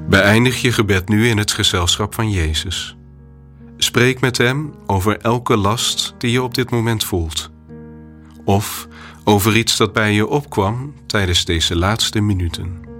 Beëindig je gebed nu in het gezelschap van Jezus. Spreek met Hem over elke last die je op dit moment voelt. Of over iets dat bij je opkwam tijdens deze laatste minuten.